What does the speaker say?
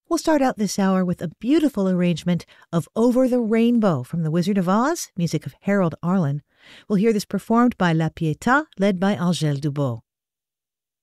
We'll start out this hour with a beautiful arrangement of Over the Rainbow from The Wizard of Oz, music of Harold Arlen. We'll hear this performed by La Pietà, led by Angèle Dubos.